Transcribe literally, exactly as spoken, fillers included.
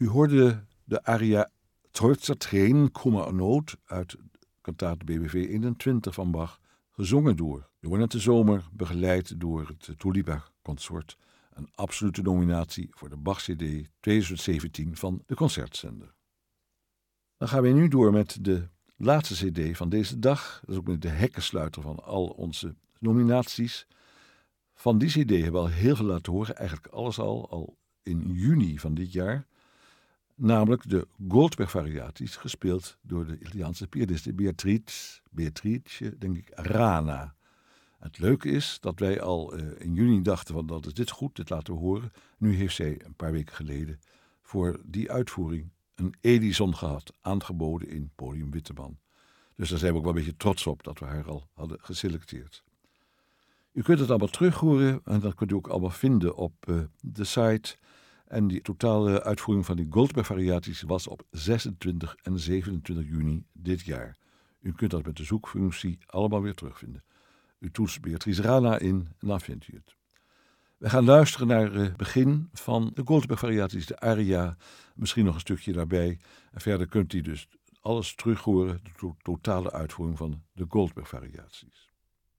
U hoorde de aria Trotser Tränen, Kummer en Nood uit kantaat B W V eenentwintig van Bach, gezongen door Johannes de Zomer, begeleid door het Tulipa Consort. Een absolute nominatie voor de Bach C D twintig zeventien van de Concertzender. Dan gaan we nu door met de laatste C D van deze dag. Dat is ook met de hekkensluiter van al onze nominaties. Van die C D hebben we al heel veel laten horen, eigenlijk alles al, al in juni van dit jaar. Namelijk de Goldberg-variaties, gespeeld door de Italiaanse pianiste Beatrice, Beatrice, denk ik, Rana. Het leuke is dat wij al uh, in juni dachten van dat is dit goed, dit laten we horen. Nu heeft zij een paar weken geleden voor die uitvoering een Edison gehad, aangeboden in Podium Witteman. Dus daar zijn we ook wel een beetje trots op dat we haar al hadden geselecteerd. U kunt het allemaal terug horen en dat kunt u ook allemaal vinden op uh, de site. En die totale uitvoering van die Goldberg-variaties was op zesentwintig en zevenentwintig juni dit jaar. U kunt dat met de zoekfunctie allemaal weer terugvinden. U toetst Beatrice Rana in en dan vindt u het. We gaan luisteren naar het begin van de Goldberg-variaties, de aria, misschien nog een stukje daarbij. En verder kunt u dus alles terug horen, de to- totale uitvoering van de Goldberg-variaties.